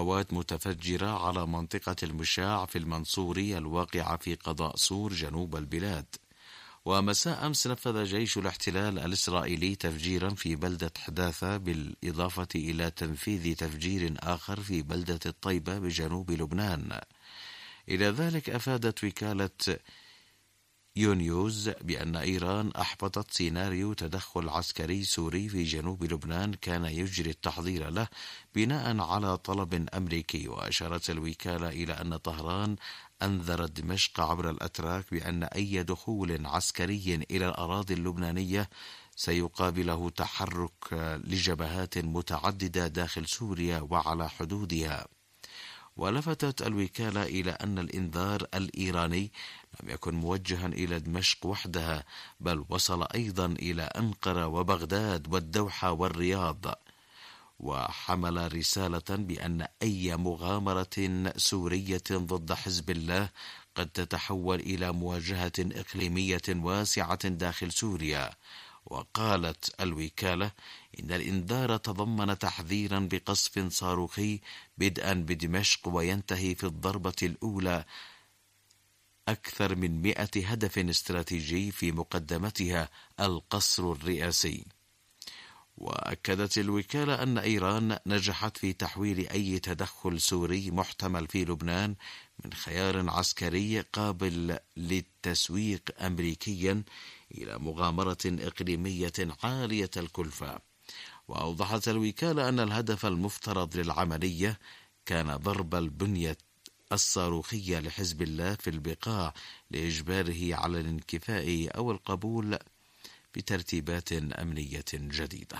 مواد متفجرة على منطقة المشاع في المنصوري الواقعة في قضاء سور جنوب البلاد. ومساء أمس نفذ جيش الاحتلال الإسرائيلي تفجيرا في بلدة حداثة، بالإضافة إلى تنفيذ تفجير آخر في بلدة الطيبة بجنوب لبنان. إلى ذلك أفادت وكالة يونيوز بأن إيران أحبطت سيناريو تدخل عسكري سوري في جنوب لبنان كان يجري التحضير له بناء على طلب أمريكي. وأشارت الوكالة إلى أن طهران أنذرت دمشق عبر الأتراك بأن أي دخول عسكري إلى الأراضي اللبنانية سيقابله تحرك لجبهات متعددة داخل سوريا وعلى حدودها. ولفتت الوكالة إلى أن الإنذار الإيراني لم يكن موجها إلى دمشق وحدها، بل وصل أيضا إلى أنقرة وبغداد والدوحة والرياض، وحمل رسالة بأن أي مغامرة سورية ضد حزب الله قد تتحول إلى مواجهة إقليمية واسعة داخل سوريا. وقالت الوكالة إن الإنذار تضمن تحذيرا بقصف صاروخي بدءا بدمشق وينتهي في الضربة الأولى أكثر من 100 هدف استراتيجي في مقدمتها القصر الرئاسي. وأكدت الوكالة أن إيران نجحت في تحويل أي تدخل سوري محتمل في لبنان من خيار عسكري قابل للتسويق أمريكيا إلى مغامرة إقليمية عالية الكلفة. وأوضحت الوكالة أن الهدف المفترض للعملية كان ضرب البنية الصاروخية لحزب الله في البقاع لإجباره على الانكفاء أو القبول بترتيبات أمنية جديدة.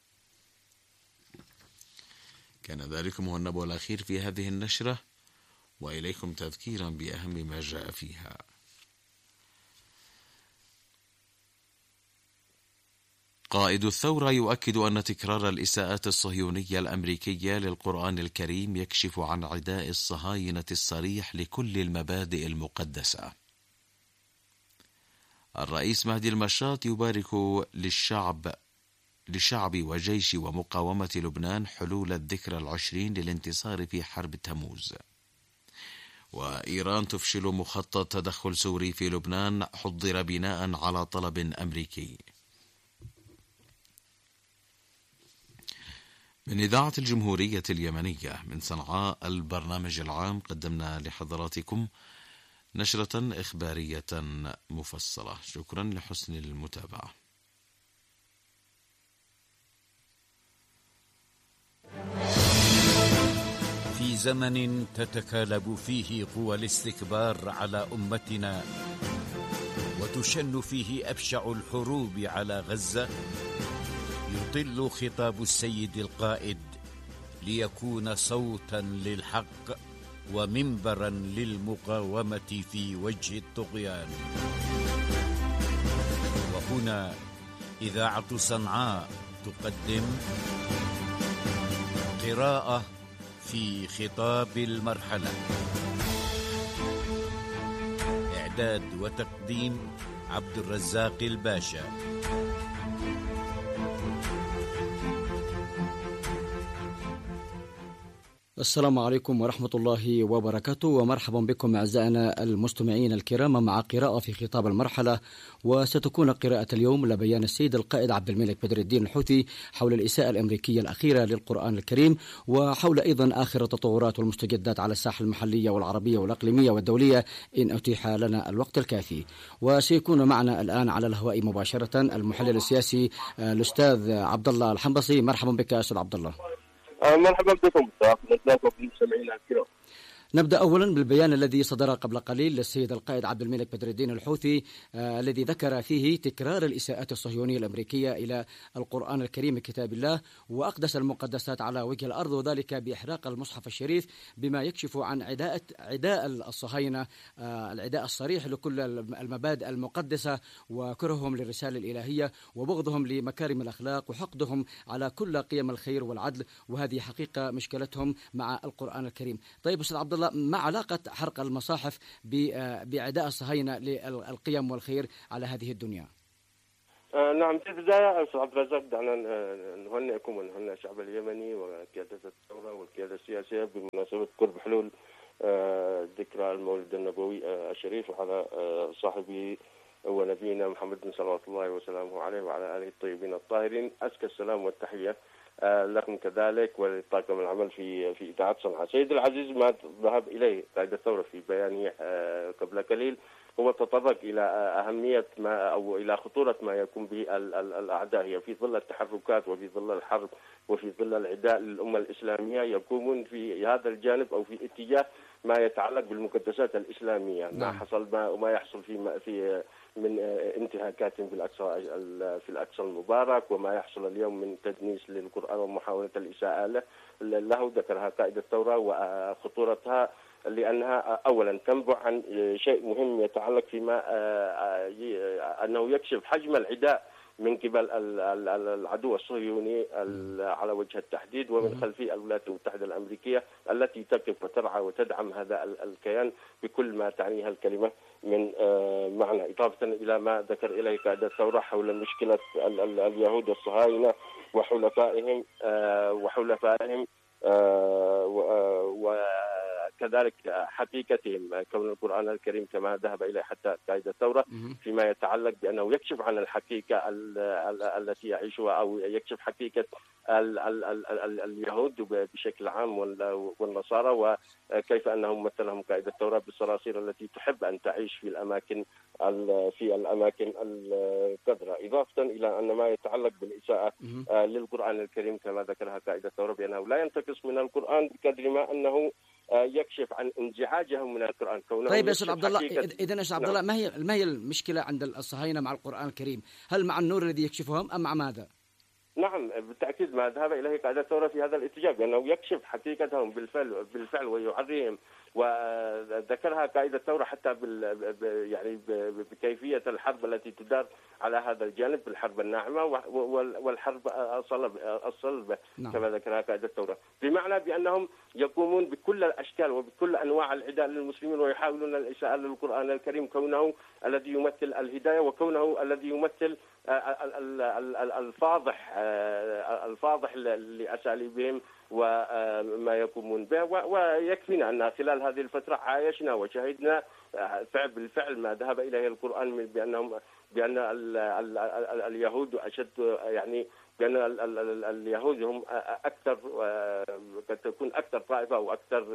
كان ذلكم هو النبأ الأخير في هذه النشرة، وإليكم تذكيرا بأهم ما جاء فيها. قائد الثورة يؤكد أن تكرار الإساءات الصهيونية الأمريكية للقرآن الكريم يكشف عن عداء الصهاينة الصريح لكل المبادئ المقدسة. الرئيس مهدي المشاط يبارك للشعب وجيش ومقاومة لبنان حلول الذكرى 20 للانتصار في حرب تموز. وإيران تفشل مخطط تدخل سوري في لبنان حضر بناء على طلب أمريكي. من إذاعة الجمهورية اليمنية من صنعاء البرنامج العام، قدمنا لحضراتكم نشرة إخبارية مفصلة. شكرا لحسن المتابعة. في زمن تتكالب فيه قوى الاستكبار على أمتنا وتشن فيه أبشع الحروب على غزة، يطل خطاب السيد القائد ليكون صوتا للحق ومنبرا للمقاومة في وجه الطغيان. وهنا إذاعة صنعاء تقدم قراءة في خطاب المرحلة. إعداد وتقديم عبد الرزاق الباشا. السلام عليكم ورحمة الله وبركاته، ومرحبا بكم أعزائنا المستمعين الكرام مع قراءة في خطاب المرحلة. وستكون قراءة اليوم لبيان السيد القائد عبد الملك بدر الدين الحوثي حول الإساءة الأمريكية الأخيرة للقرآن الكريم، وحول أيضا آخر التطورات والمستجدات على الساحة المحلية والعربية والإقليمية والدولية إن أتيح لنا الوقت الكافي. وسيكون معنا الآن على الهواء مباشرة المحلل السياسي الأستاذ عبد الله الحنبصي. مرحبا بك أستاذ عبد الله. مرحبا بكم بالمستمعين الكرام. نبدأ أولا بالبيان الذي صدر قبل قليل للسيد القائد عبد الملك بدر الدين الحوثي الذي ذكر فيه تكرار الإساءات الصهيونية الأمريكية إلى القرآن الكريم كتاب الله وأقدس المقدسات على وجه الأرض، وذلك بإحراق المصحف الشريف، بما يكشف عن عداء الصهاينة، العداء الصريح لكل المبادئ المقدسة وكرههم للرسالة الإلهية وبغضهم لمكارم الأخلاق وحقدهم على كل قيم الخير والعدل، وهذه حقيقة مشكلتهم مع القرآن الكريم. طيب أستاذ عبد الله، ما علاقة حرق المصاحف بعداء الصهاينة للقيم والخير على هذه الدنيا؟ نعم، في البداية أستاذ عبد الرزاق دعنا نهنئكم ونهنئ الشعب اليمني وقيادة الثورة والقيادة السياسية بمناسبة قرب حلول ذكرى المولد النبوي الشريف، وعلى صاحبه ونبينا محمد صلوات الله وسلامه عليه وعلى آله الطيبين الطاهرين. أزكى السلام والتحية لكم كذلك ولطاقم العمل في إذاعة صنعاء. سيد العزيز، ما ذهب إليه قائد الثورة في بيانه قبل قليل هو تطرق إلى أهمية ما أو إلى خطورة ما يقوم به الأعداء. هي في ظل التحركات وفي ظل الحرب وفي ظل العداء للأمة الإسلامية يقومون في هذا الجانب أو في اتجاه ما يتعلق بالمقدسات الإسلامية. ما حصل وما يحصل في من انتهاكات في الأقصى المبارك، وما يحصل اليوم من تدنيس للقرآن ومحاولة الإساءة له ذكرها قائد الثورة وخطورتها، لأنها أولا تنبع عن شيء مهم يتعلق فيما أنه يكشف حجم العداء من قبل العدو الصهيوني على وجه التحديد، ومن خلفه الولايات المتحدة الأمريكية التي تقف وترعى وتدعم هذا الكيان بكل ما تعنيها الكلمة من معنى، إضافة إلى ما ذكر إليه قائد الثورة حول مشكلة اليهود الصهاينة وحلفائهم وكذلك حقيقتهم، كون القرآن الكريم كما ذهب إليه حتى قائد الثورة فيما يتعلق بأنه يكشف عن الحقيقة التي يعيشها، أو يكشف حقيقة اليهود بشكل عام والنصارى، وكيف أنهم مثلهم قائد الثورة بالصراصير التي تحب أن تعيش في الأماكن القذرة، إضافة إلى أن ما يتعلق بالإساءة للقرآن الكريم كما ذكرها قائد الثورة بأنه لا ينتقص من القرآن بقدر ما أنه يكشف عن انزعاجهم من القرآن. طيب يا أستاذ عبد الله، إذن يا أستاذ عبد الله، ما هي المشكلة عند الصهاينة مع القرآن الكريم؟ هل مع النور الذي يكشفهم أم مع ماذا؟ نعم، بالتأكيد ما ذهب إليه قائد الثورة في هذا الاتجاه بأنه يكشف حقيقتهم بالفعل ويعريهم، وذكرها قائد الثورة حتى يعني بكيفية الحرب التي تدار على هذا الجانب، بالحرب الناعمة والحرب الصلبة كما ذكرها قائد الثورة، بمعنى بأنهم يقومون بكل الأشكال وبكل أنواع العداء للمسلمين ويحاولون الإساءة للقرآن الكريم كونه الذي يمثل الهداية وكونه الذي يمثل الفاضح لأساليبهم وما يقومون به. ويكفينا أن خلال هذه الفترة عايشنا وشهدنا بالفعل ما ذهب إليه القرآن بأن اليهود أشد، يعني بأن اليهود هم أكثر، قد تكون أكثر طائفة أو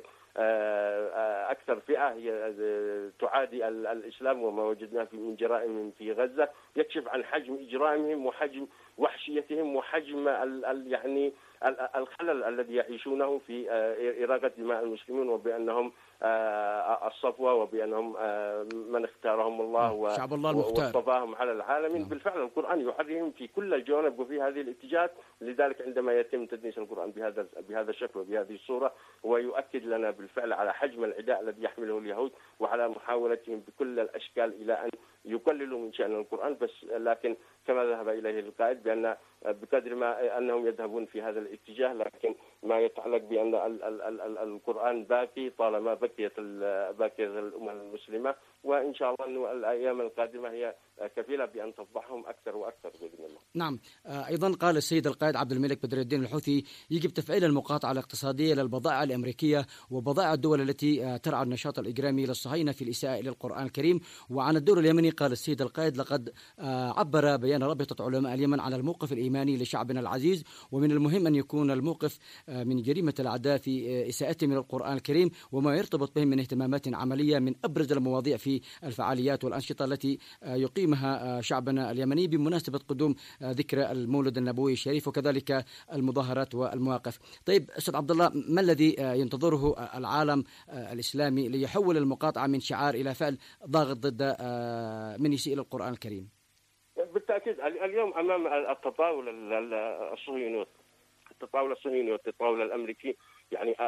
أكثر فئة تعادي الإسلام وما وجدناه من جرائم في غزة، يكشف عن حجم إجرامهم وحجم وحشيتهم وحجم يعني الخلل الذي يعيشونه في إراقة دماء المسلمين، وبأنهم الصفوة، وبأنهم من اختارهم الله واصطفاهم على العالمين. بالفعل القرآن يحرهم في كل الجوانب وفي هذه الاتجاهات، لذلك عندما يتم تدنيس القرآن بهذا الشكل وبهذه الصورة ويؤكد لنا بالفعل على حجم العداء الذي يحمله اليهود وعلى محاولتهم بكل الأشكال إلى أن يقللوا من شأن القرآن، بس لكن كما ذهب إليه القائد بأن بقدر ما أنهم يذهبون في هذا الاتجاه، لكن ما يتعلق بأن القرآن باقي طالما بقيت الأمة المسلمة، وإن شاء الله أن الأيام القادمة هي كفيلة بأن تفضحهم أكثر وأكثر بإذن الله. نعم، أيضا قال السيد القائد عبد الملك بدر الدين الحوثي يجب تفعيل المقاطعة الاقتصادية للبضائع الأمريكية وبضائع الدول التي ترعى النشاط الإجرامي للصهاينة في الإساءة إلى القرآن الكريم. وعن الدور اليمني قال السيد القائد لقد عبر بيان رابطة علماء اليمن على الموقف الإيماني لشعبنا العزيز، ومن المهم أن يكون الموقف من جريمة الأعداء في إساءتهم إلى القرآن الكريم وما يرتبط بهم من اهتمامات عملية من أبرز المواضيع في الفعاليات والأنشطة التي يقيمها شعبنا اليمني بمناسبة قدوم ذكرى المولد النبوي الشريف وكذلك المظاهرات والمواقف. طيب أستاذ عبد الله، ما الذي ينتظره العالم الإسلامي ليحول المقاطعة من شعار إلى فعل ضاغط ضد من يسيء إلى القرآن الكريم؟ بالتأكيد اليوم أمام التطاول الصهيوني والتطاول الأمريكي، يعني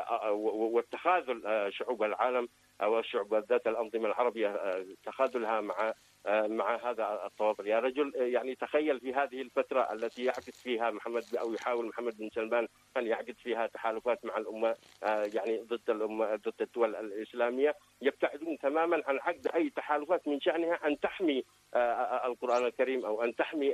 واتخاذل شعوب العالم أو الشعوب ذات الأنظمة العربية تخاذلها مع مع هذا التواطؤ. يا رجل يعني تخيل في هذه الفترة التي يعقد فيها محمد أو يحاول محمد بن سلمان أن يعقد فيها تحالفات مع الأمة يعني ضد الأمة ضد الدول الإسلامية، يبتعدون تماما عن عقد أي تحالفات من شأنها أن تحمي القرآن الكريم أو أن تحمي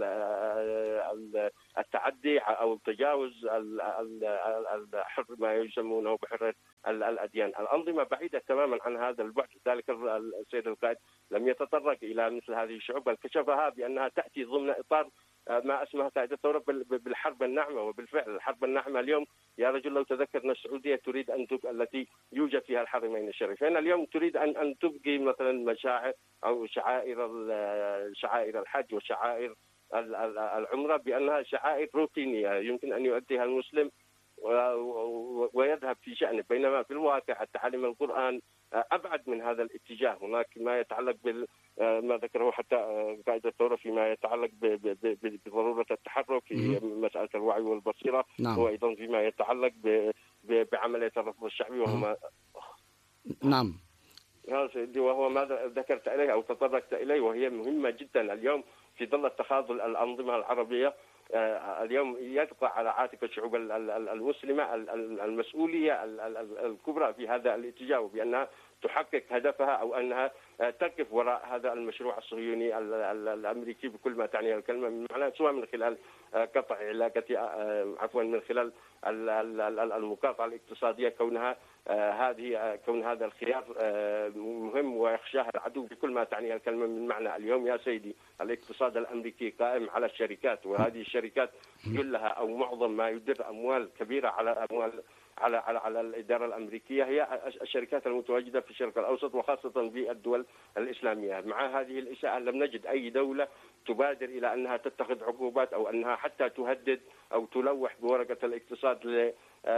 التعدي أو التجاوز الحر ما يسمونه بحرية الأديان. الأنظمة بعيدة تماما عن هذا البعد، ذلك السيد القائد لم يتطرق إلى مثل هذه الشعوب، بل كشفها بأنها تأتي ضمن إطار ما اسمها قائد الثورة بالحرب الناعمة. وبالفعل الحرب الناعمة اليوم يا رجل لو تذكرنا السعودية تريد أن التي يوجد فيها الحرمين الشريفين اليوم تريد أن تبقي مثلا مشاعر أو شعائر الحج وشعائر العمرة بأنها شعائر روتينية يمكن أن يؤديها المسلم ويذهب في شأنه، بينما في الواقع تعاليم القرآن أبعد من هذا الاتجاه. هناك ما يتعلق ما ذكره حتى قائد الثورة فيما يتعلق بضرورة التحرك في مسألة الوعي والبصيرة، نعم. وأيضا فيما يتعلق بعملية الرفض الشعبي وهو نعم يا سيدي وهو ما ذكرت إليه أو تطرقت إليه، وهي مهمة جدا اليوم في ظل اتخاذ الأنظمة العربية. اليوم يقع على عاتق الشعوب المسلمة المسؤولية الكبرى في هذا الاتجاه، بأنها تحقق هدفها أو أنها تقف وراء هذا المشروع الصهيوني الأمريكي بكل ما تعنيه الكلمة من معنى، سواء من خلال قطع علاقة من خلال المقاطعة الاقتصادية، كون هذا الخيار مهم ويخشاه العدو بكل ما تعنيه الكلمة من معنى. اليوم يا سيدي الاقتصاد الأمريكي قائم على الشركات، وهذه الشركات كلها أو معظم ما يدر أموال كبيرة على الإدارة الأمريكية هي الشركات المتواجدة في الشرق الأوسط وخاصة في الدول الإسلامية. مع هذه الإساءة لم نجد أي دولة تبادر إلى أنها تتخذ عقوبات أو أنها حتى تهدد أو تلوح بورقة الاقتصاد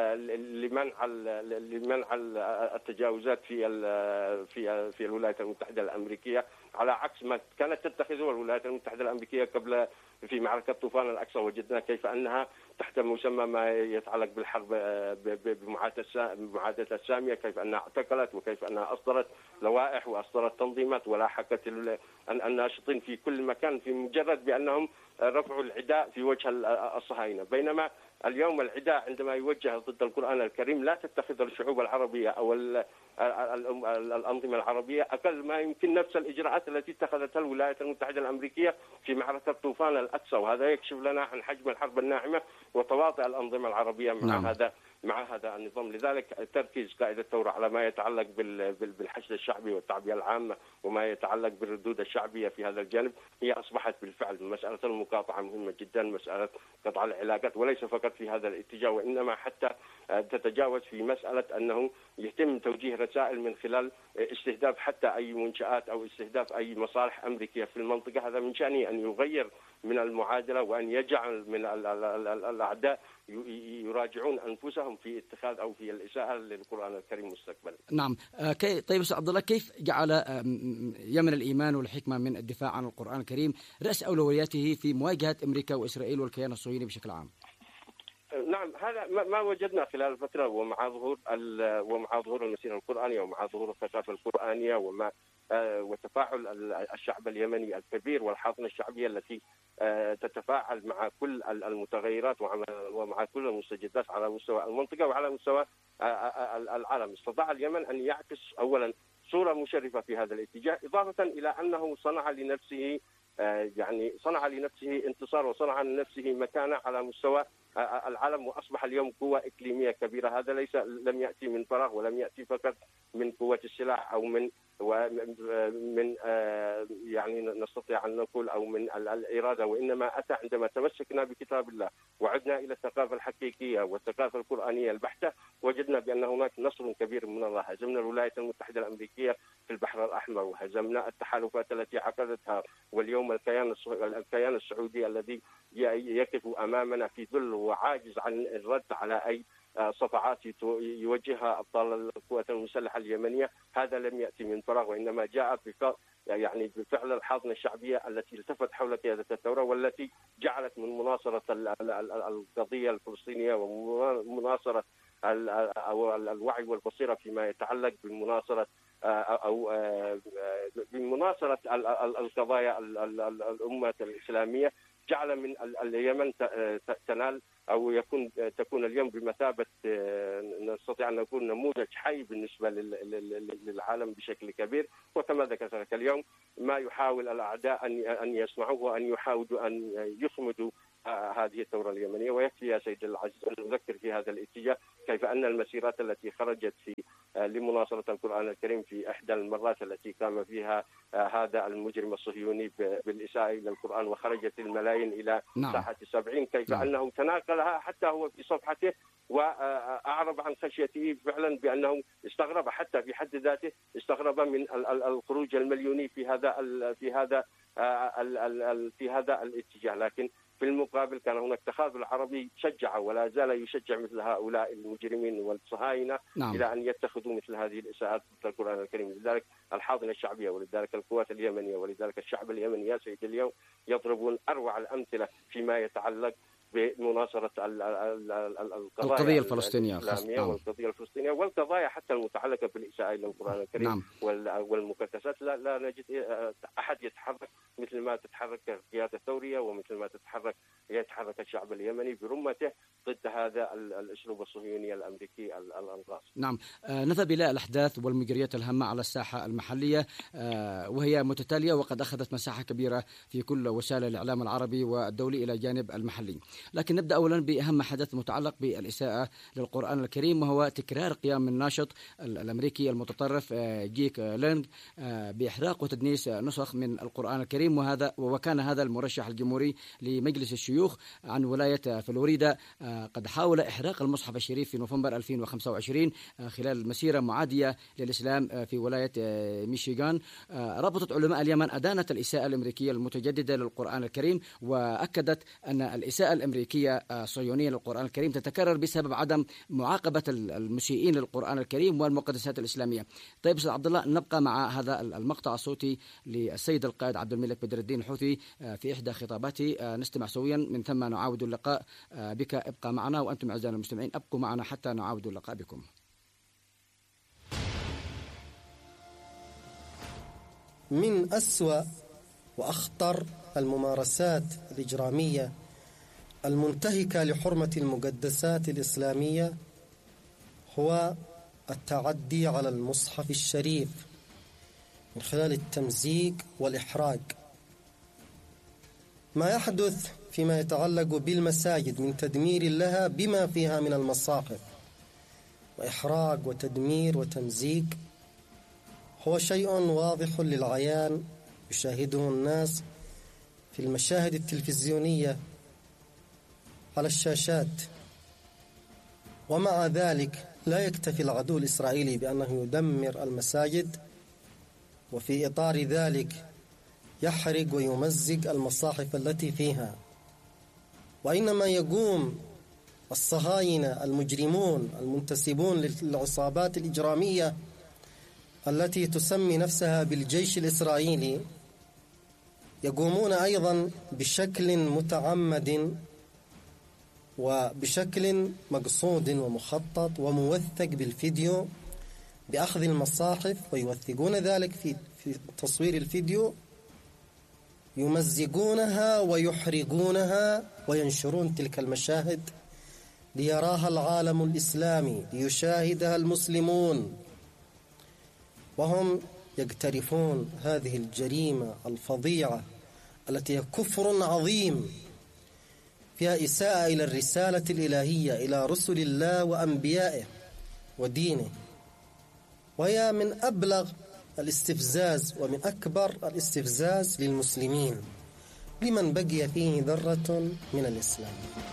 لمنع التجاوزات في الولايات المتحدة الأمريكية، على عكس ما كانت تتخذه الولايات المتحدة الأمريكية قبل في معركة طوفان الأقصى. وجدنا كيف أنها تحت مسمى ما يتعلق بالحرب بمعاهدة السامية كيف أنها اعتقلت وكيف أنها أصدرت لوائح وأصدرت تنظيمات ولاحقت الناشطين في كل مكان في مجرد بأنهم رفعوا العداء في وجه الصهاينة. بينما اليوم العداء عندما يوجه ضد القرآن الكريم لا تتخذ الشعوب العربية أو الأنظمة العربية أقل ما يمكن نفس الإجراءات التي اتخذتها الولايات المتحدة الأمريكية في معركة طوفان الأقصى، وهذا يكشف لنا عن حجم الحرب الناعمة وتواطؤ الأنظمة العربية مع هذا النظام. لذلك تركيز قائد الثورة على ما يتعلق بالحشد الشعبي والتعبئة العامة وما يتعلق بالردود الشعبية في هذا الجانب هي أصبحت بالفعل مسألة المقاطعة مهمة جدا، مسألة قطع العلاقات، وليس فقط في هذا الاتجاه وإنما حتى تتجاوز في مسألة أنه يتم توجيه رسائل من خلال استهداف حتى أي منشآت أو استهداف أي مصالح أمريكية في المنطقة. هذا من شأنه أن يغير من المعادلة وأن يجعل من الأعداء يراجعون أنفسهم في اتخاذ أو في الإساءة للقرآن الكريم مستقبلا. نعم. طيب أستاذ عبد الله، كيف جعل يمن الإيمان والحكمة من الدفاع عن القرآن الكريم رأس أولوياته في مواجهة أمريكا وإسرائيل والكيان الصهيوني بشكل عام؟ نعم، هذا ما وجدنا خلال الفترة ومع ظهور المسيرة القرآنية ومع ظهور الثقافة القرآنية وتفاعل الشعب اليمني الكبير والحاضنة الشعبية التي تتفاعل مع كل المتغيرات ومع كل المستجدات على مستوى المنطقة وعلى مستوى العالم. استطاع اليمن أن يعكس أولا صورة مشرفة في هذا الاتجاه، إضافة إلى أنه صنع لنفسه انتصار وصنع لنفسه مكانة على مستوى العالم، وأصبح اليوم قوة إقليمية كبيرة. هذا لم يأتي من فراغ ولم يأتي فقط من قوة السلاح أو من يعني نستطيع أن نقول أو من الإرادة، وإنما أتى عندما تمسكنا بكتاب الله وعدنا إلى الثقافة الحقيقية والثقافة القرآنية البحتة. وجدنا بأن هناك نصر كبير من الله. هزمنا الولايات المتحدة الأمريكية في البحر الأحمر، وهزمنا التحالفات التي عقدتها، واليوم الكيان السعودي الذي يقف أمامنا في ذل وعاجز عن الرد على أي صفعات يوجهها أبطال القوات المسلحة اليمنية. هذا لم يأتي من فراغ وإنما جاء بفعل الحاضنة الشعبية التي التفت حول قيادة الثورة والتي جعلت من مناصرة القضية الفلسطينية ومناصرة الوعي والبصيرة فيما يتعلق بمناصرة أو بمناصرة القضايا الأمة الإسلامية، جعل من اليمن تنال أو تكون اليوم بمثابة، نستطيع أن نقول نموذج حي بالنسبة للعالم بشكل كبير. وكما ذكرت اليوم ما يحاول الأعداء أن يصنعوه وأن يحاولوا أن يصمدوا هذه الثورة اليمنية. ويكفي يا سيد العزيز أن نذكر في هذا الاتجاه كيف أن المسيرات التي خرجت لمناصرة القرآن الكريم في إحدى المرات التي قام فيها هذا المجرم الصهيوني بالإساءة إلى القرآن وخرجت الملايين إلى ساحة 70، كيف أنه تناقلها حتى هو في صفحته وأعرب عن خشيته فعلا، بأنه استغرب حتى في حد ذاته، استغرب من الخروج المليوني في هذا الاتجاه. لكن في المقابل كان هناك تخاذل عربي شجع ولا زال يشجع مثل هؤلاء المجرمين والصهاينة إلى أن يتخذوا مثل هذه الإساءات مثل القرآن الكريم. لذلك الحاضنة الشعبية ولذلك القوات اليمنية ولذلك الشعب اليمني يا سيد اليوم يضربون أروع الأمثلة فيما يتعلق بمناصرة القضية الفلسطينية والقضية الفلسطينية والقضايا حتى المتعلقة بالإساءة إلى القرآن الكريم والمقدسات. لا نجد أحد يتحرك مثل ما تتحرك القيادة الثورية ومثل ما يتحرك الشعب اليمني برمته ضد هذا الأسلوب الصهيوني الأمريكي الغاصب. نعم، نذهب إلى الأحداث والمجريات الهامة على الساحة المحلية وهي متتالية وقد أخذت مساحة كبيرة في كل وسائل الإعلام العربي والدولي إلى جانب المحلي. لكن نبدأ أولا بأهم حدث متعلق بالإساءة للقرآن الكريم، وهو تكرار قيام الناشط الأمريكي المتطرف جيك لينج بإحراق وتدنيس نسخ من القرآن الكريم، وكان هذا المرشح الجمهوري لمجلس الشيوخ عن ولاية فلوريدا قد حاول إحراق المصحف الشريف في نوفمبر 2025 خلال مسيرة معادية للإسلام في ولاية ميشيغان. رابطة علماء اليمن أدانت الإساءة الأمريكية المتجددة للقرآن الكريم، وأكدت أن الإساءة الأمريكية الصهيونية للقرآن الكريم تتكرر بسبب عدم معاقبة المسيئين للقرآن الكريم والمقدسات الإسلامية. طيب أستاذ عبد الله، نبقى مع هذا المقطع الصوتي للسيد القائد عبد الملك بدر الدين الحوثي في إحدى خطاباته، نستمع سويا، من ثم نعاود اللقاء بك. ابقى معنا، وأنتم أعزائنا المستمعين ابقوا معنا حتى نعاود اللقاء بكم. من أسوأ وأخطر الممارسات الإجرامية المنتهكة لحرمة المقدسات الإسلامية هو التعدي على المصحف الشريف من خلال التمزيق والإحراق. ما يحدث فيما يتعلق بالمساجد من تدمير لها بما فيها من المصاحف وإحراق وتدمير وتمزيق هو شيء واضح للعيان يشاهده الناس في المشاهد التلفزيونية على الشاشات. ومع ذلك لا يكتفي العدو الإسرائيلي بأنه يدمر المساجد، وفي إطار ذلك يحرق ويمزق المصاحف التي فيها، وإنما يقوم الصهاينة المجرمون المنتسبون للعصابات الإجرامية التي تسمي نفسها بالجيش الإسرائيلي يقومون أيضا بشكل متعمد وبشكل مقصود ومخطط وموثق بالفيديو بأخذ المصاحف، ويوثقون ذلك في تصوير الفيديو، يمزقونها ويحرقونها وينشرون تلك المشاهد ليراها العالم الإسلامي، ليشاهدها المسلمون، وهم يقترفون هذه الجريمة الفظيعة التي هي كفر عظيم فيها إساءة إلى الرسالة الإلهية، إلى رسل الله وأنبيائه ودينه، وهي من أبلغ الاستفزاز ومن أكبر الاستفزاز للمسلمين لمن بقي فيه ذرة من الإسلام.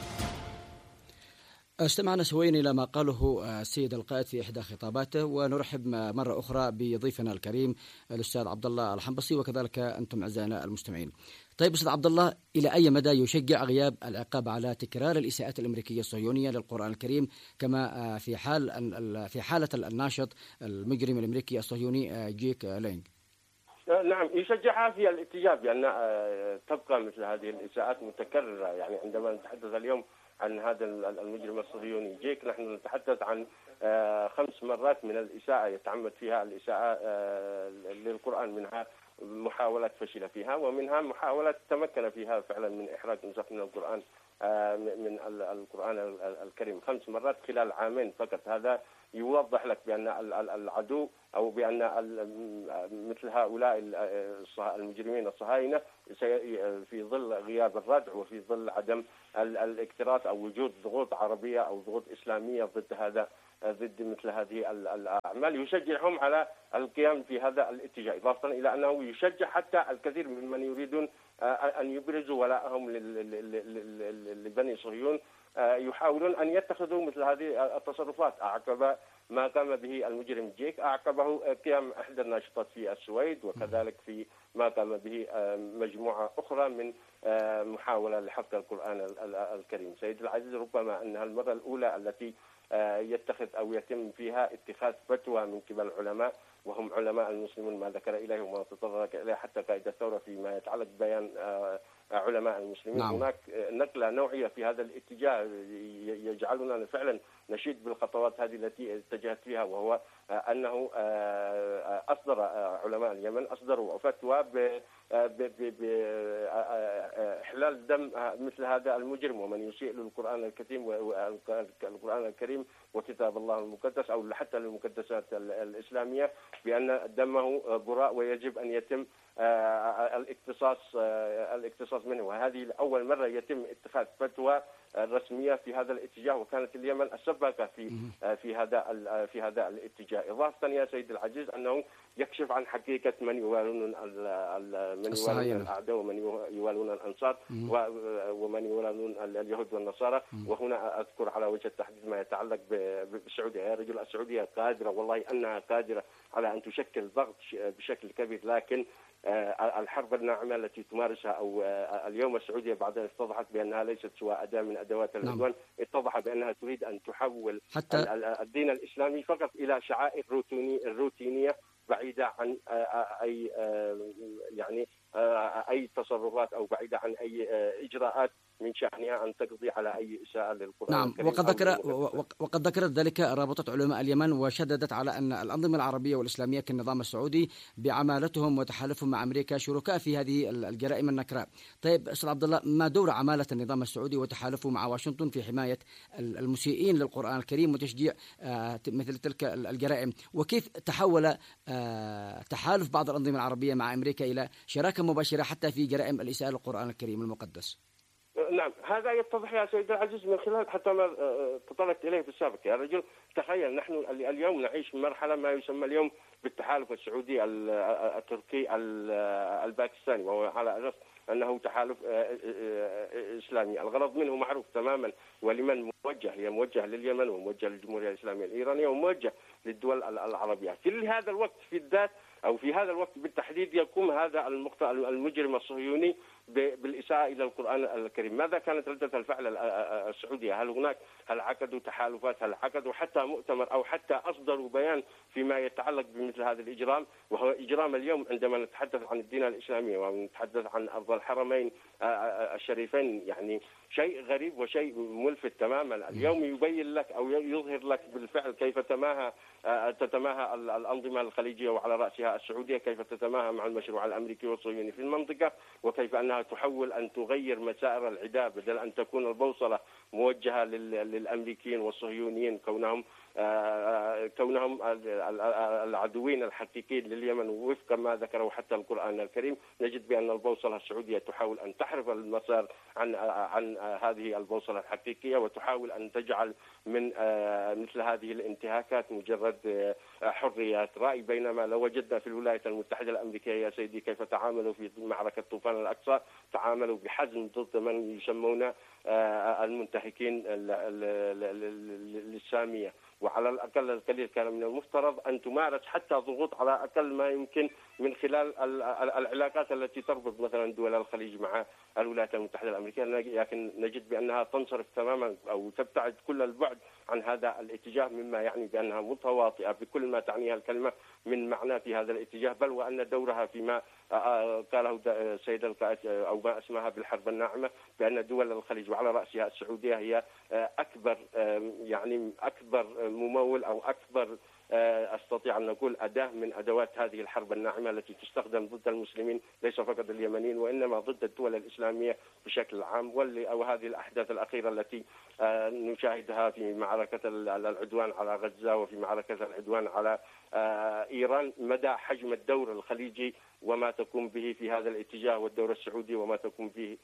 استمعنا سويا إلى ما قاله السيد القائد في إحدى خطاباته، ونرحب مرة أخرى بضيفنا الكريم الأستاذ عبد الله الحنبصي، وكذلك أنتم أعزائنا المستمعين. طيب أستاذ عبد الله، إلى أي مدى يشجع غياب العقاب على تكرار الإساءات الأمريكية الصهيونية للقرآن الكريم كما في حالة الناشط المجرم الأمريكي الصهيوني جيك لينج؟ نعم، يشجعها في الاتجاه بأن تبقى مثل هذه الإساءات متكررة. يعني عندما نتحدث اليوم عن هذا المجرم الصهيوني جيك. نحن نتحدث عن 5 مرات من الإساءة يتعمد فيها الإساءة للقرآن، منها محاولات فشل فيها، ومنها محاولات تمكن فيها فعلا من إحراج نسخ من القرآن الكريم 5 مرات خلال عامين فقط. هذا يوضح لك بأن العدو أو بأن مثل هؤلاء المجرمين الصهاينة في ظل غياب الردع وفي ظل عدم الاكتراث أو وجود ضغوط عربية أو ضغوط إسلامية ضد مثل هذه الأعمال يشجعهم على القيام في هذا الاتجاه، إضافة إلى أنه يشجع حتى الكثير ممن يريدون أن يبرزوا ولاءهم لبني صهيون، يحاولون أن يتخذوا مثل هذه التصرفات. أعقب ما قام به المجرم جيك أعقبه قيام إحدى الناشطات في السويد، وكذلك في ما قام به مجموعة أخرى من محاولة لحق القرآن الكريم. سيد العزيز، ربما أنها المرة الأولى التي يتخذ أو يتم فيها اتخاذ فتوى من قبل العلماء، وهم علماء المسلمون ما ذكر إليه وما تطرق إليه حتى قائد الثورة فيما يتعلق ببيان علماء المسلمين. نعم. هناك نقلة نوعية في هذا الاتجاه يجعلنا فعلا نشيد بالخطوات هذه التي اتجهت فيها، وهو أنه أصدر علماء اليمن أصدروا فتوى بإحلال دم مثل هذا المجرم ومن يسيء للقرآن الكريم وكتاب الله المقدس أو حتى للمقدسات الإسلامية، بأن دمه براء ويجب أن يتم الاقتصاص منه. وهذه أول مرة يتم اتخاذ فتوى رسمية في هذا الاتجاه، وكانت اليمن السباقة في هذا الاتجاه. إضافة يا سيد العزيز أنه يكشف عن حقيقة من يوالون الأعداء ومن يوالون الأنصار ومن يوالون اليهود والنصارى. وهنا أذكر على وجه التحديد ما يتعلق بالسعودية. يا رجل، السعودية قادرة، والله أنها قادرة على أن تشكل ضغط بشكل كبير، لكن الحرب الناعمة التي تمارسها أو اليوم السعودية بعد أن اتضحت بأنها ليست سوى أداة من أدوات العدوان، اتضح بأنها تريد أن تحول حتى الدين الإسلامي فقط إلى شعائر روتينية بعيدة عن أي تصرفات أو بعيدة عن أي إجراءات من شأنها أن تقضي على أي إساءة للقرآن. نعم، وقد ذكرت ذلك رابطة علماء اليمن، وشددت على أن الأنظمة العربية والإسلامية كالنظام السعودي بعمالتهم وتحالفهم مع أمريكا شركاء في هذه الجرائم النكراء. طيب أستاذ عبد الله، ما دور عمالة النظام السعودي وتحالفه مع واشنطن في حماية المسيئين للقرآن الكريم وتشجيع مثل تلك الجرائم؟ وكيف تحول تحالف بعض الأنظمة العربية مع أمريكا إلى شراكة مباشرة حتى في جرائم الإساءة للقرآن الكريم المقدس؟ نعم، هذا يتضح يا سيد العزيز من خلال حتى ما تطرقت إليه في السابق. يا رجل، تخيل نحن اليوم نعيش مرحلة ما يسمى اليوم بالتحالف السعودي التركي الباكستاني، وهو على أساس أنه تحالف إسلامي. الغرض منه معروف تماما، ولمن موجه؟ هي موجه لليمن وموجه للجمهورية الإسلامية الإيرانية وموجه للدول العربية. في هذا الوقت في الذات أو في هذا الوقت بالتحديد يقوم هذا المجرم الصهيوني بالإساءة إلى القرآن الكريم. ماذا كانت ردة الفعل السعودية؟ هل عقدوا تحالفات؟ هل عقدوا حتى مؤتمر أو حتى أصدروا بيان فيما يتعلق بمثل هذا الإجرام؟ وهو إجرام اليوم عندما نتحدث عن الدين الإسلامي ونتحدث عن أرض الحرمين الشريفين، يعني شيء غريب وشيء ملفت تماما. اليوم يبين لك أو يظهر لك بالفعل كيف تتماهى الأنظمة الخليجية وعلى رأسها السعودية، كيف تتماهى مع المشروع الأمريكي والصهيوني في المنطقة، وكيف أنها تحول أن تغير مسائر العداء بدل أن تكون البوصلة موجهة للأمريكيين والصهيونيين كونهم العدوين الحقيقيين لليمن. وفق ما ذكره حتى القرآن الكريم نجد بأن البوصلة السعودية تحاول أن تحرف المسار عن هذه البوصلة الحقيقية، وتحاول أن تجعل من مثل هذه الانتهاكات مجرد حريات رأي. بينما لو وجدنا في الولايات المتحدة الأمريكية يا سيدي كيف تعاملوا في معركة طوفان الأقصى، تعاملوا بحزم ضد من يسمون المنتهكين للسامية، وعلى الأقل القليل كان من المفترض أن تمارس حتى ضغوط على أقل ما يمكن من خلال العلاقات التي تربط مثلا دول الخليج مع الولايات المتحدة الأمريكية، لكن نجد بأنها تنصرف تماما أو تبتعد كل البعد عن هذا الاتجاه، مما يعني بأنها متواطئة بكل ما تعنيها الكلمة من معنى في هذا الاتجاه، بل وأن دورها فيما قاله سيد القائد أو ما اسمها بالحرب الناعمة، بأن دول الخليج وعلى رأسها السعودية هي أكبر ممول أو أكبر أستطيع أن نقول أداة من أدوات هذه الحرب الناعمة التي تستخدم ضد المسلمين، ليس فقط اليمنيين وإنما ضد الدول الإسلامية بشكل عام. وهذه الأحداث الأخيرة التي نشاهدها في معركة العدوان على غزة وفي معركة العدوان على إيران، مدى حجم الدور الخليجي وما تقوم به في هذا الاتجاه، والدور السعودي وما تقوم به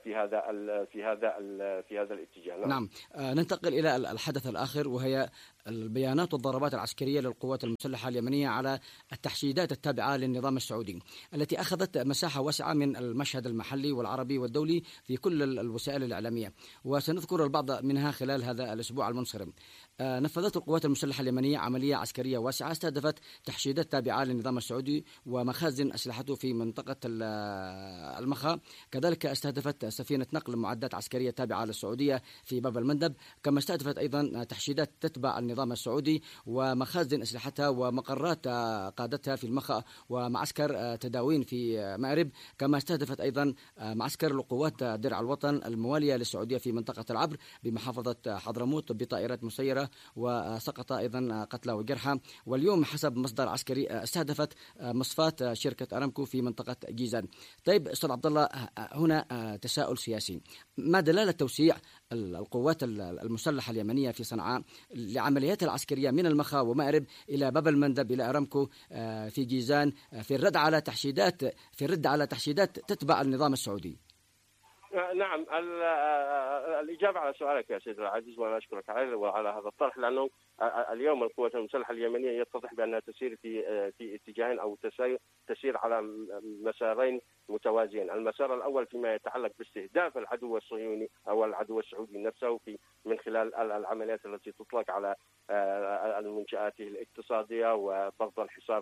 في هذا الاتجاه. نعم. ننتقل إلى الحدث الآخر، وهي البيانات والضربات العسكرية للقوات المسلحة اليمنية على التحشيدات التابعة للنظام السعودي التي أخذت مساحة واسعة من المشهد المحلي والعربي والدولي في كل الوسائل الإعلامية، وسنذكر البعض منها خلال هذا الأسبوع المنصرم. نفذت القوات المسلحة اليمنية عملية عسكرية واسعة استهدفت تحشيدات تابعة للنظام السعودي ومخازن أسلحته في منطقة المخا، كذلك استهدفت سفينة نقل معدات عسكرية تابعة للسعودية في باب المندب، كما استهدفت أيضا تحشيدات تتبع النظام السعودي ومخازن أسلحتها ومقرات قادتها في المخا ومعسكر تداوين في مأرب، كما استهدفت أيضا معسكر لقوات درع الوطن الموالية للسعودية في منطقة العبر بمحافظة حضرموت بطائرات مسيرة، وسقط أيضا قتلى وجرحى. واليوم حسب مصدر عسكري استهدفت مصفاة شركة أرامكو في منطقة جيزان. طيب أستاذ عبد الله، هنا تساؤل سياسي: ما دلالة توسيع القوات المسلحة اليمنية في صنعاء لعمليات العسكرية من المخا ومأرب إلى باب المندب إلى أرامكو في جيزان في الرد على تحشيدات تتبع النظام السعودي؟ نعم، الإجابة على سؤالك يا سيد العزيز، وأنا أشكرك على هذا الطرح، لأنه اليوم القوات المسلحة اليمنية يتضح بأنها تسير في اتجاهين أو تسير على مسارين متوازيين. المسار الأول فيما يتعلق باستهداف العدو الصهيوني أو العدو السعودي نفسه من خلال العمليات التي تطلق على المنشآته الاقتصادية وفرض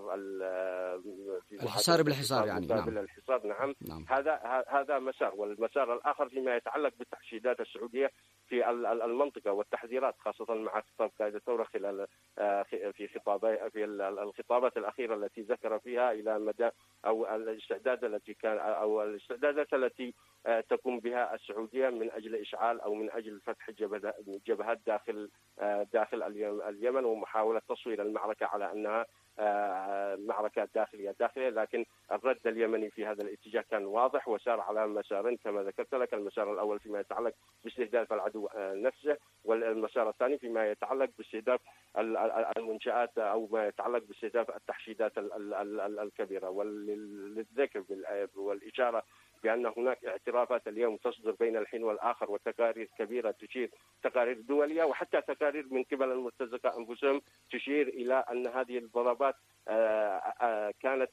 الحصار بالحصار، يعني نعم. الحصار، نعم. هذا مسار. والمسار الآخر فيما يتعلق بالتحشيدات السعودية في المنطقة والتحذيرات، خاصة مع خطاب قائد الثورة خلال في الخطابات الأخيرة التي ذكر فيها إلى مدى أو الاستعدادات التي تقوم بها السعودية من أجل إشعال أو من أجل فتح جبهات داخل اليمن، ومحاولة تصوير المعركة على أنها معركة داخلية، لكن الرد اليمني في هذا الاتجاه كان واضح وسار على مسارين كما ذكرت لك. المسار الأول فيما يتعلق باستهداف العدو نفسه، والمسار الثاني فيما يتعلق باستهداف المنشآت أو ما يتعلق باستهداف التحشيدات الكبيرة. وللذكر والإشارة بأن هناك اعترافات اليوم تصدر بين الحين والآخر وتقارير كبيرة تشير، تقارير دولية وحتى تقارير من قبل المرتزقة أنفسهم تشير إلى أن هذه الضربات كانت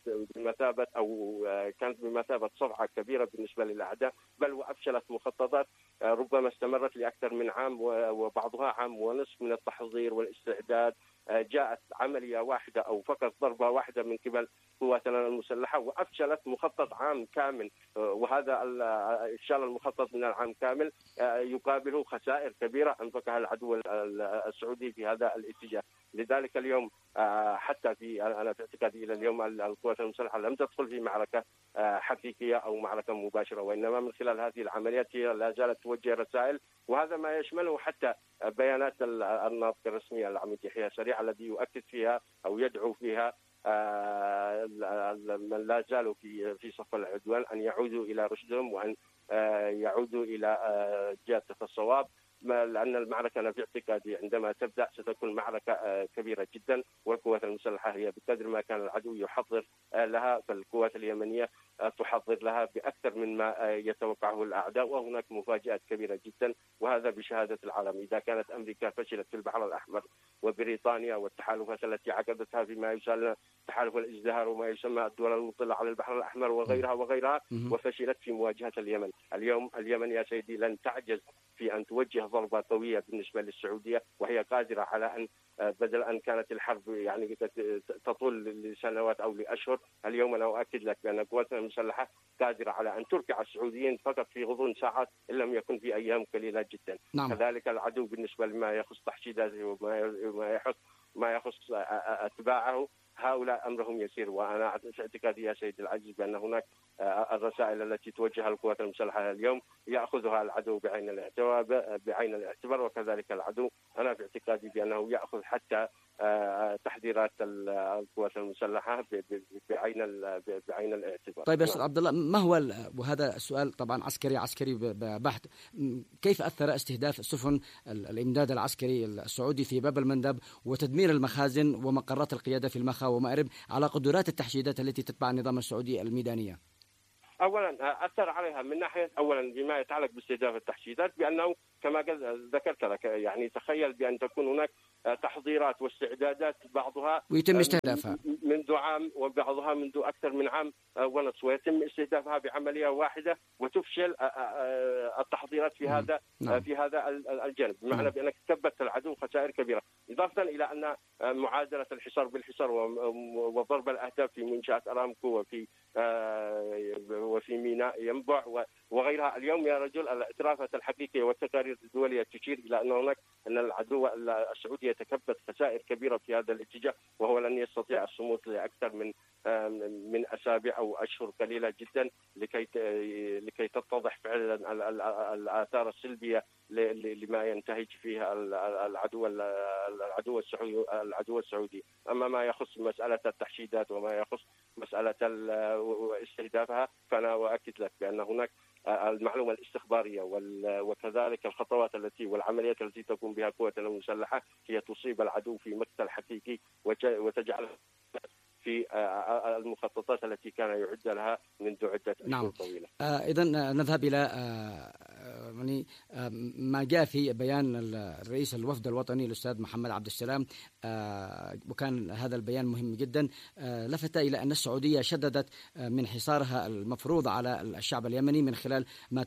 بمثابة صفعة كبيرة بالنسبة للأعداء، بل وأفشلت مخططات ربما استمرت لأكثر من عام وبعضها عام ونصف من التحضير والاستعداد. جاءت عملية واحدة أو فقط ضربة واحدة من قبل قواتنا المسلحة وأفشلت مخطط عام كامل، وهذا إفشال المخطط من العام كامل يقابله خسائر كبيرة أنفقها العدو السعودي في هذا الاتجاه. لذلك اليوم حتى أنا في اعتقادي إلى اليوم القوات المسلحة لم تدخل في معركة حقيقية أو معركة مباشرة، وإنما من خلال هذه العمليات هي لا زالت توجه رسائل، وهذا ما يشمله حتى بيانات الناطق الرسمي العميد يحيى سريع الذي يؤكد فيها أو يدعو فيها من لا زالوا في صف العدوان أن يعودوا إلى رشدهم وأن يعودوا إلى جادة الصواب، لأن المعركة أنا في اعتقادي عندما تبدأ ستكون معركة كبيرة جدا، والقوات المسلحة هي بقدر ما كان العدو يحضر لها فالقوات اليمنية تحضر لها بأكثر من ما يتوقعه الأعداء، وهناك مفاجآت كبيرة جدا، وهذا بشهادة العالم. إذا كانت أمريكا فشلت في البحر الأحمر وبريطانيا والتحالفات التي عقدتها فيما يسمى تحالف الازدهار وما يسمى الدول المطلة على البحر الأحمر وغيرها وفشلت في مواجهة اليمن. اليوم اليمن يا سيدي لن تعجز في أن توجه ضربة قوية بالنسبة للسعودية، وهي قادرة على أن بدل أن كانت الحرب يعني تطول لسنوات أو لأشهر، اليوم أنا أؤكد لك بأن قواتنا المسلحة قادرة على أن تركع السعوديين فقط في غضون ساعات إن لم يكن في أيام قليلة جدا. نعم. كذلك العدو بالنسبة لما يخص تحشيداته وما يخص أتباعه، هؤلاء أمرهم يسير. وأنا في اعتقادي يا سيدي العزيز بأن هناك الرسائل التي توجهها القوات المسلحة اليوم يأخذها العدو بعين الاعتبار، وكذلك العدو أنا في اعتقادي بأنه يأخذ حتى تحذيرات القوات المسلحة بعين الاعتبار. طيب يا أستاذ عبد الله، ما هو وهذا السؤال طبعا عسكري بحت، كيف أثر استهداف سفن الإمداد العسكري السعودي في باب المندب وتدمير المخازن ومقرات القيادة في المخا ومأرب على قدرات التحشيدات التي تتبع النظام السعودي الميدانية؟ أولا أثر عليها من ناحية أولا بما يتعلق باستهداف التحشيدات، بأنه كما ذكرت لك يعني تخيل بأن تكون هناك تحضيرات واستعدادات بعضها ويتم استهدافها منذ عام وبعضها منذ أكثر من عام ونصف، ويتم استهدافها بعملية واحدة وتفشل التحضيرات في هذا في هذا الجانب، بمعنى بأنك ثبت العدو خسائر كبيرة، إضافة إلى أن معادلة الحصار بالحصار وضرب الأهداف في منشآت أرامكو وفي ميناء ينبع وغيرها. اليوم يا رجل الاعترافات الحقيقية والتقارير الدولية تشير إلى أن العدو السعودي يتكبد خسائر كبيرة في هذا الاتجاه، وهو لن يستطيع الصمود لأكثر من أسابيع أو أشهر قليلة جدا لكي تتضح فعلا الآثار السلبية لما ينتهج فيها العدو السعودي. أما ما يخص مسألة التحشيدات وما يخص مسألة استهدافها، فأنا أؤكد لك بأن هناك المعلومة الاستخبارية وكذلك الخطوات والعمليات التي تقوم بها قواتنا المسلحة هي تصيب العدو في مقتل حقيقي وتجعل في المخططات التي كان يعد لها منذ عدة أشهر طويلة. إذن نذهب إلى ما جاء في بيان الرئيس الوفد الوطني الأستاذ محمد عبد السلام، وكان هذا البيان مهم جدا. لفت إلى أن السعودية شددت من حصارها المفروض على الشعب اليمني من خلال ما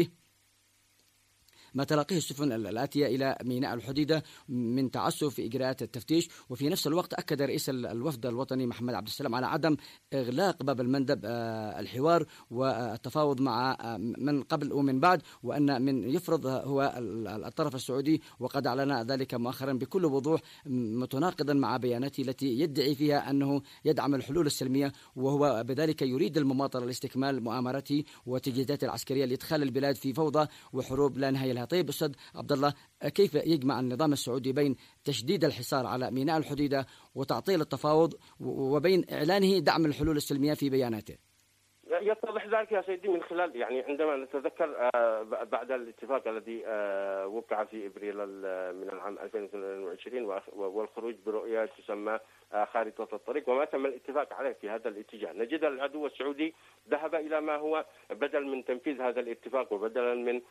تلاقيه السفن الآتية إلى ميناء الحديدة من تعسف في إجراءات التفتيش. وفي نفس الوقت أكد رئيس الوفد الوطني محمد عبد السلام على عدم إغلاق باب المندب الحوار والتفاوض مع من قبل ومن بعد، وأن من يفرض هو الطرف السعودي، وقد أعلن ذلك مؤخرا بكل وضوح متناقضا مع بياناته التي يدعي فيها أنه يدعم الحلول السلمية، وهو بذلك يريد المماطلة لاستكمال مؤامراته وتجهيزاته العسكرية لإدخال البلاد في فوضى وحروب لا نهاية لها. طيب أستاذ عبد الله، كيف يجمع النظام السعودي بين تشديد الحصار على ميناء الحديدة وتعطيل التفاوض وبين إعلانه دعم الحلول السلمية في بياناته؟ يتضح ذلك يا سيدي من خلال يعني عندما نتذكر بعد الاتفاق الذي وقع في ابريل من العام 2022 والخروج برؤيه تسمى خارطه الطريق وما تم الاتفاق عليه في هذا الاتجاه، نجد العدو السعودي ذهب الى ما هو بدل من تنفيذ هذا الاتفاق وبدلا من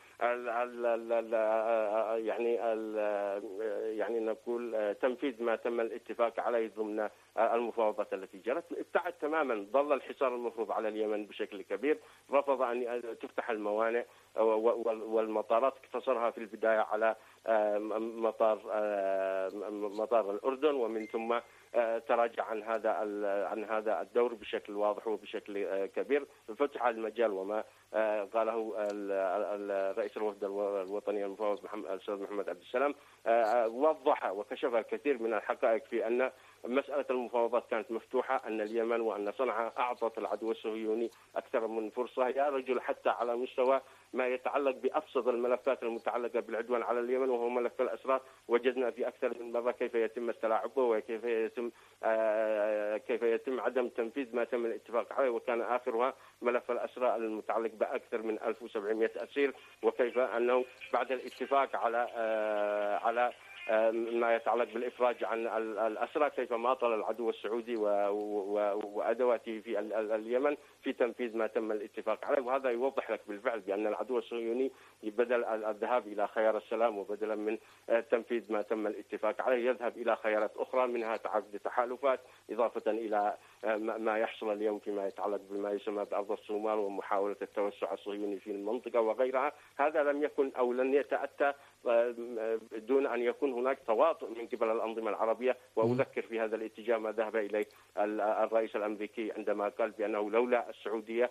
يعني نقول تنفيذ ما تم الاتفاق عليه ضمن المفاوضات التي جرت، ابتعد تماما، ظل الحصار المفروض على اليمن بشكل كبير، رفض أن تفتح الموانئ والمطارات، اقتصرها في البداية على مطار الأردن، ومن ثم تراجع عن هذا الدور بشكل واضح وبشكل كبير، فتح المجال وما قاله رئيس الوفد الوطني المفوض الأستاذ محمد عبد السلام وضح وكشف الكثير من الحقائق في أن مسألة المفاوضات كانت مفتوحة، أن اليمن وأن صنعاء أعطت العدو الصهيوني أكثر من فرصة يا رجل، حتى على مستوى ما يتعلق بأبسط الملفات المتعلقة بالعدوان على اليمن وهو ملف الأسرى. وجدنا في أكثر من مرة كيف يتم التلاعب وكيف يتم عدم تنفيذ ما تم الاتفاق عليه، وكان آخرها ملف الأسرى المتعلق بأكثر من 1700 أسير، وكيف أنه بعد الاتفاق على ما يتعلق بالإفراج عن الأسرى، كيف ماطل العدو السعودي وأدواته في اليمن في تنفيذ ما تم الاتفاق عليه. وهذا يوضح لك بالفعل بأن العدو الصهيوني بدل الذهاب إلى خيار السلام وبدلا من تنفيذ ما تم الاتفاق عليه يذهب إلى خيارات أخرى، منها تعقد تحالفات، إضافة إلى ما يحصل اليوم فيما يتعلق بما يسمى بأرض الصومال ومحاولة التوسع الصهيوني في المنطقة وغيرها. هذا لم يكن أو لن يتأتى دون أن يكون هناك تواطؤ من قبل الأنظمة العربية. وأذكر في هذا الاتجاه ما ذهب إليه الرئيس الأمريكي عندما قال بأنه لولا السعودية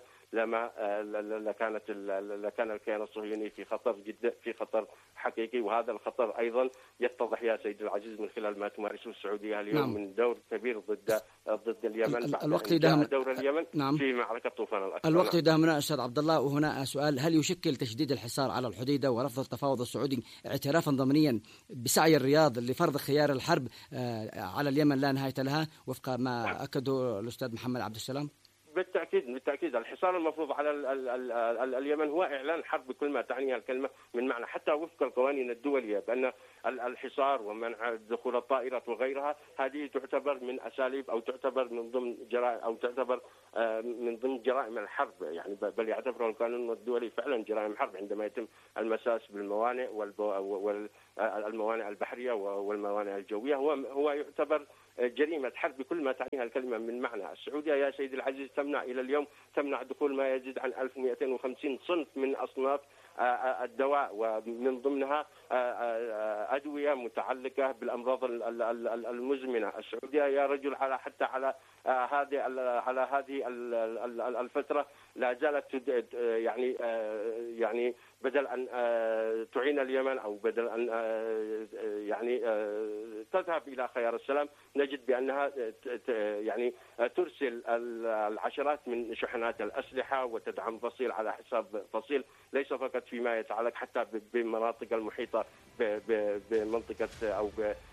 لكان الكيان الصهيوني في خطر جدا، في خطر حقيقي. وهذا الخطر أيضا يتضح يا سيدي العزيز من خلال ما تمارسه السعودية اليوم من دور كبير ضد اليمن الوقت دور اليمن في معركة طوفان الأقصى. الوقت يداهمنا أستاذ عبد الله، وهنا سؤال: هل يشكل تشديد الحصار على الحديدة ورفض التفاوض السعودي اعترافا ضمنيا بسعي الرياض لفرض خيار الحرب على اليمن لا نهاية لها وفق ما أكده الأستاذ محمد عبد السلام؟ بالتأكيد الحصار المفروض على اليمن هو إعلان حرب بكل ما تعنيها الكلمة من معنى، حتى وفق القوانين الدولية، بأن الحصار ومنع دخول الطائرات وغيرها هذه تعتبر من أساليب أو تعتبر من ضمن جرائم أو تعتبر من ضمن جرائم الحرب، يعني بل يعتبر القانون الدولي فعلا جرائم حرب عندما يتم المساس بالموانئ والموانئ البحرية والموانئ الجوية. هو يعتبر جريمة حرب بكل ما تعنيها الكلمة من معنى. السعودية يا سيدي العزيز تمنع إلى اليوم دخول ما يزيد عن 1250 صنف من أصناف الدواء، ومن ضمنها أدوية متعلقة بالأمراض المزمنة. السعودية يا رجل حتى على هذه الفترة لا زالت يعني بدل أن تعين اليمن أو بدل أن يعني تذهب إلى خيار السلام، نجد بأنها يعني ترسل العشرات من شحنات الأسلحة وتدعم فصيل على حساب فصيل، ليس فقط فيما يتعلق حتى بالمناطق المحيطة بمنطقة أو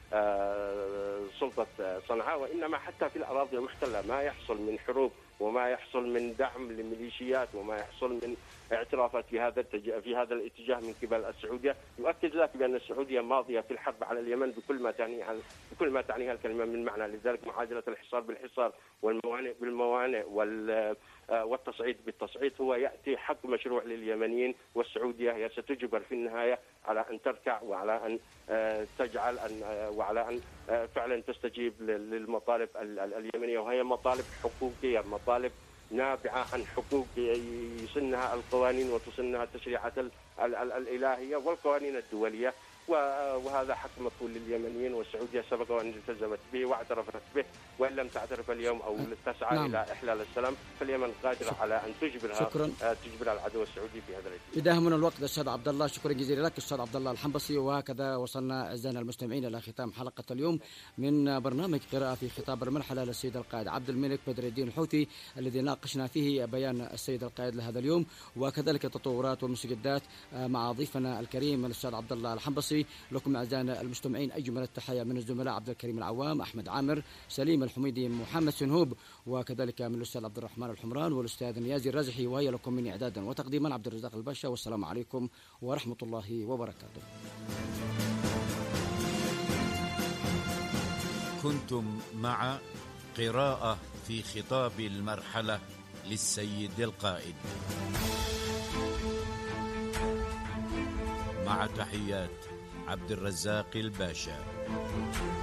بسلطة صنعاء، وإنما حتى في الأراضي المحتلة. ما يحصل من حروب وما يحصل من دعم لميليشيات وما يحصل من اعترافات في هذا الاتجاه من قبل السعودية يؤكد لك بأن السعودية ماضية في الحرب على اليمن بكل ما تعنيها الكلمة من معنى. لذلك معادلة الحصار بالحصار والموانئ بالموانئ والتصعيد بالتصعيد هو يأتي حق مشروع لليمنيين، والسعودية هي ستجبر في النهاية على أن تركع وعلى أن تجعل وعلى أن فعلا تستجيب للمطالب اليمنية، وهي مطالب حقوقية، مطالب نابعة عن حقوق يسنها القوانين وتسنها التشريعات الإلهية والقوانين الدولية. وهذا حق مطلوب لليمنيين، والسعودية سبق وأن التزمت به واعترفت به، وإن لم تعترف اليوم أو تسعى إلى إحلال السلام، فاليمن قادرة على أن تجبر العدو السعودي في هذا الاتجاه. بداهمنا الوقت أستاذ عبد الله، شكرا جزيلا لك أستاذ عبد الله الحنبصي. وهكذا وصلنا أعزائنا المستمعين إلى ختام حلقة اليوم من برنامج قراءة في خطاب المرحلة للسيد القائد عبد الملك بدر الدين الحوثي، الذي ناقشنا فيه بيان السيد القائد لهذا اليوم وكذلك التطورات والمستجدات مع ضيفنا الكريم الأستاذ عبد الله الحنبصي. لكم أعزائنا المستمعين أجمل التحية من الزملاء عبد الكريم العوام، أحمد عامر، سليم الحميدي، محمد سنهوب، وكذلك من الأستاذ عبد الرحمن الحمران والأستاذ نيازي الرازحي. وهي لكم من إعدادا وتقديما عبد الرزاق الباشا، والسلام عليكم ورحمة الله وبركاته. كنتم مع قراءة في خطاب المرحلة للسيد القائد، مع تحيات عبد الرزاق الباشا.